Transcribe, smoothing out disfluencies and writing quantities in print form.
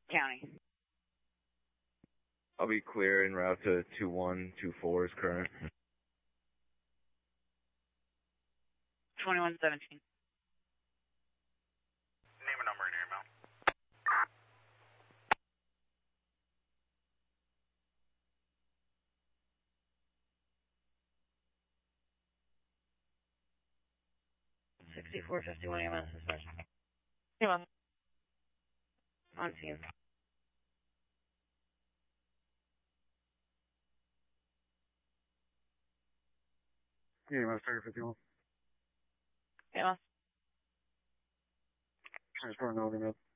County. I'll be clear en route to 2124 is current. 2117. Name and number in your email. $64.51 EMS suspension. Hey, Mom. On scene. Yeah, EMS 3051. Hey, Mom. I just want to know,